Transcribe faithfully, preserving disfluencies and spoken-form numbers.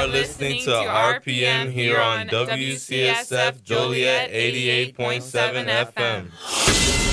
are listening to R P M here on W C S F Joliet eighty-eight point seven F M.